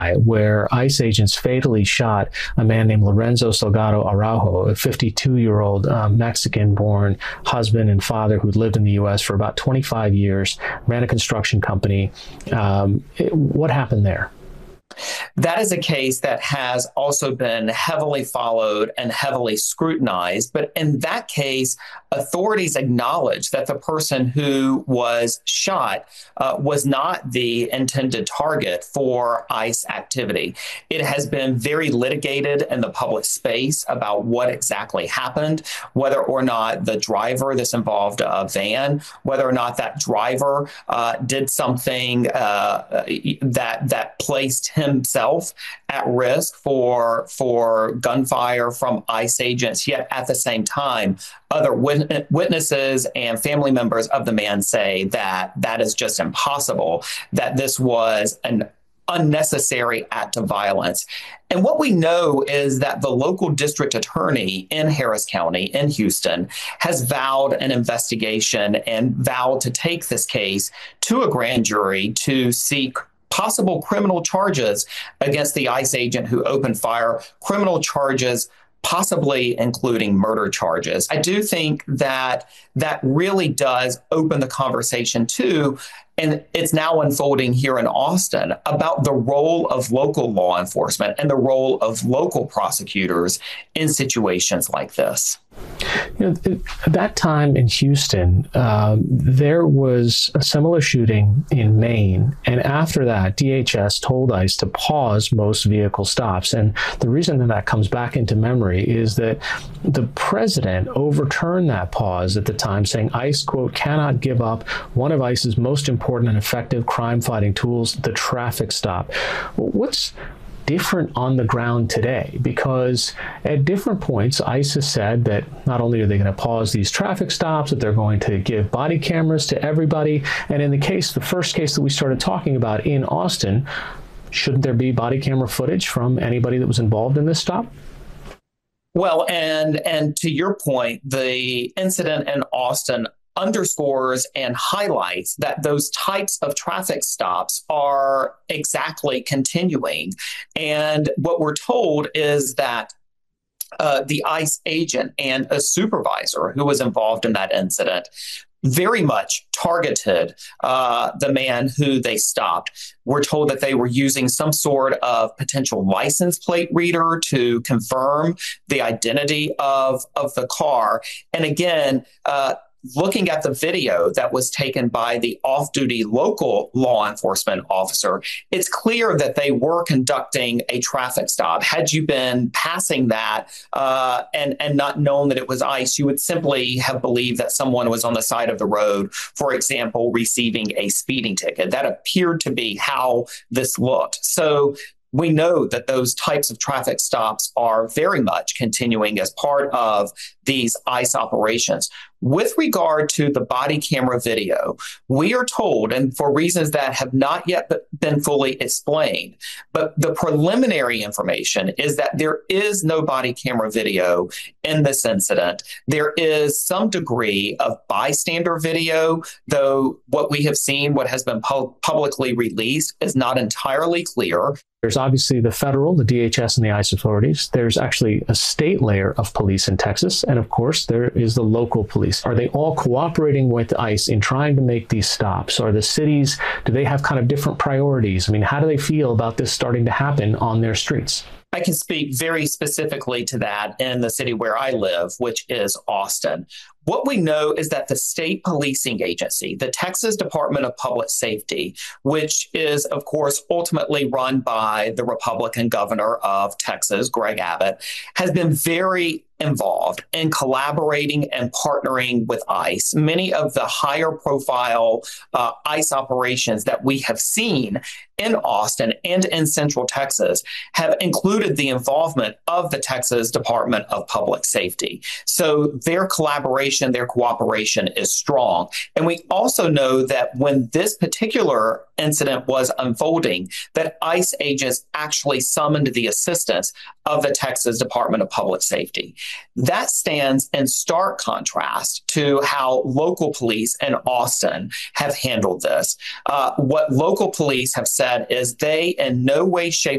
where ICE agents fatally shot a man named Lorenzo Salgado Araujo, a 52-year-old Mexican-born husband and father who'd lived in the U.S. for about 25 years, ran a construction company. What happened there? That is a case that has also been heavily followed and heavily scrutinized. But in that case, authorities acknowledged that the person who was shot was not the intended target for ICE activity. It has been very litigated in the public space about what exactly happened, whether or not the driver, this involved a van, whether or not that driver did something that placed himself at risk for gunfire from ICE agents. Yet at the same time, other witnesses and family members of the man say that that is just impossible, that this was an unnecessary act of violence. And what we know is that the local district attorney in Harris County in Houston has vowed an investigation and vowed to take this case to a grand jury to seek possible criminal charges against the ICE agent who opened fire, criminal charges possibly including murder charges. I do think that that really does open the conversation too, and it's now unfolding here in Austin, about the role of local law enforcement and the role of local prosecutors in situations like this. At that time in Houston, there was a similar shooting in Maine. And after that, DHS told ICE to pause most vehicle stops. And the reason that comes back into memory is that the president overturned that pause at the time, saying ICE, quote, cannot give up one of ICE's most important and effective crime-fighting tools, the traffic stop. What's different on the ground today? Because at different points, ICE has said that not only are they going to pause these traffic stops, that they're going to give body cameras to everybody. And in the first case that we started talking about in Austin, shouldn't there be body camera footage from anybody that was involved in this stop? Well, and to your point, the incident in Austin underscores and highlights that those types of traffic stops are exactly continuing. And what we're told is that the ICE agent and a supervisor who was involved in that incident very much targeted the man who they stopped. We're told that they were using some sort of potential license plate reader to confirm the identity of the car. And again, looking at the video that was taken by the off-duty local law enforcement officer, it's clear that they were conducting a traffic stop. Had you been passing that and not known that it was ICE, you would simply have believed that someone was on the side of the road, for example, receiving a speeding ticket. That appeared to be how this looked. So we know that those types of traffic stops are very much continuing as part of these ICE operations. With regard to the body camera video, we are told, and for reasons that have not yet been fully explained, but the preliminary information is that there is no body camera video in this incident. There is some degree of bystander video, though what we have seen, what has been publicly released, is not entirely clear. There's obviously the federal, the DHS, and the ICE authorities. There's actually a state layer of police in Texas. And of course, there is the local police. Are they all cooperating with ICE in trying to make these stops? Are the cities, do they have kind of different priorities? I mean, how do they feel about this starting to happen on their streets? I can speak very specifically to that in the city where I live, which is Austin. What we know is that the state policing agency, the Texas Department of Public Safety, which is, of course, ultimately run by the Republican governor of Texas, Greg Abbott, has been very involved in collaborating and partnering with ICE. Many of the higher profile ICE operations that we have seen in Austin and in Central Texas have included the involvement of the Texas Department of Public Safety. So their collaboration, their cooperation is strong. And we also know that when this particular incident was unfolding, that ICE agents actually summoned the assistance of the Texas Department of Public Safety. That stands in stark contrast to how local police in Austin have handled this. What local police have said is they in no way, shape,